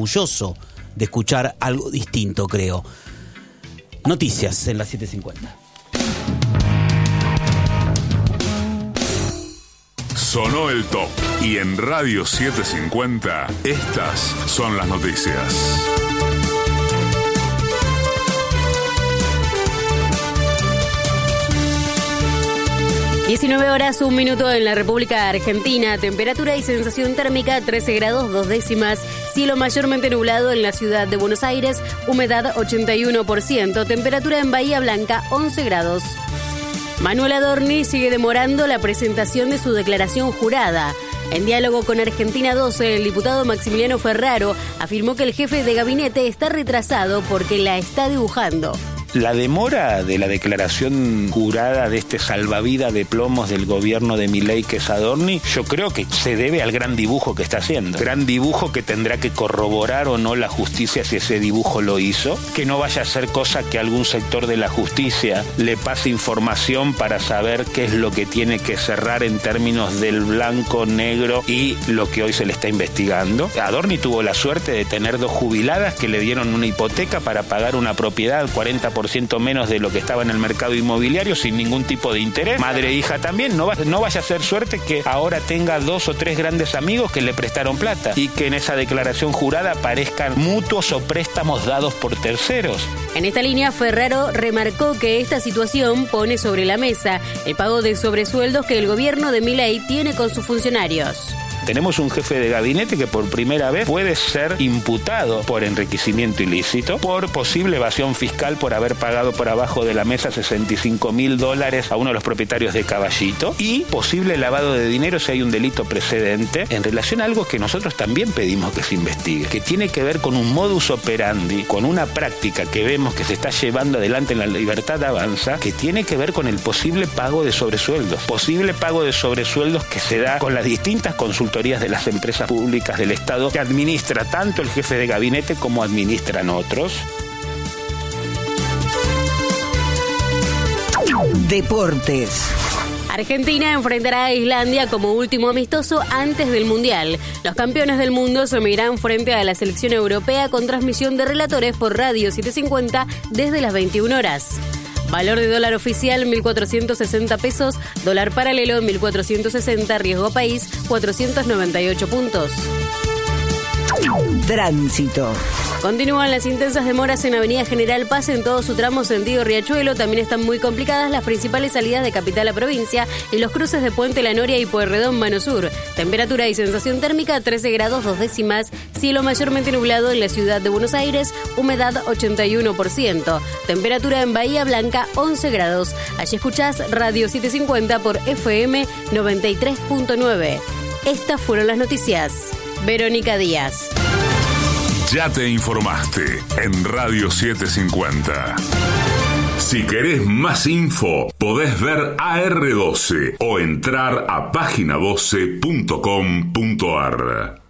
orgulloso de escuchar algo distinto, creo. Noticias en las 7:50. Sonó el top y en Radio 750 estas son las noticias. 19 horas, 1 minuto en la República Argentina. Temperatura y sensación térmica 13 grados 2 décimas. Cielo mayormente nublado en la ciudad de Buenos Aires. Humedad 81%. Temperatura en Bahía Blanca 11 grados. Manuel Adorni sigue demorando la presentación de su declaración jurada. En diálogo con Argentina 12, el diputado Maximiliano Ferraro afirmó que el jefe de gabinete está retrasado porque la está dibujando. La demora de la declaración jurada de este salvavidas de plomos del gobierno de Milei, que es Adorni, yo creo que se debe al gran dibujo que está haciendo. Gran dibujo que tendrá que corroborar o no la justicia si ese dibujo lo hizo. Que no vaya a ser cosa que algún sector de la justicia le pase información para saber qué es lo que tiene que cerrar en términos del blanco, negro y lo que hoy se le está investigando. Adorni tuvo la suerte de tener 2 jubiladas que le dieron una hipoteca para pagar una propiedad al 40% menos de lo que estaba en el mercado inmobiliario sin ningún tipo de interés. Madre e hija también. No vaya a ser suerte que ahora tenga 2 o 3 grandes amigos que le prestaron plata y que en esa declaración jurada aparezcan mutuos o préstamos dados por terceros. En esta línea, Ferraro remarcó que esta situación pone sobre la mesa el pago de sobresueldos que el gobierno de Milei tiene con sus funcionarios. Tenemos un jefe de gabinete que por primera vez puede ser imputado por enriquecimiento ilícito, por posible evasión fiscal por haber pagado por abajo de la mesa $65.000 a uno de los propietarios de Caballito y posible lavado de dinero si hay un delito precedente en relación a algo que nosotros también pedimos que se investigue, que tiene que ver con un modus operandi, con una práctica que vemos que se está llevando adelante en La Libertad Avanza, que tiene que ver con el posible pago de sobresueldos que se da con las distintas consultorías de las empresas públicas del Estado que administra tanto el jefe de gabinete como administran otros. Deportes. Argentina enfrentará a Islandia como último amistoso antes del Mundial. Los campeones del mundo se medirán frente a la selección europea con transmisión de relatores por Radio 750 desde las 21 horas. Valor de dólar oficial 1.460 pesos, dólar paralelo 1.460, riesgo país 498 puntos. Tránsito. Continúan las intensas demoras en Avenida General Paz en todo su tramo sentido Riachuelo. También están muy complicadas las principales salidas de capital a provincia y los cruces de Puente La Noria y Pueyrredón Mano Sur. Temperatura y sensación térmica 13 grados 2 décimas. Cielo mayormente nublado en la ciudad de Buenos Aires. Humedad 81%. Temperatura en Bahía Blanca 11 grados. Allí escuchás Radio 750 por FM 93.9. Estas fueron las noticias. Verónica Díaz. Ya te informaste en Radio 750. Si querés más info, podés ver AR12 o entrar a página12.com.ar.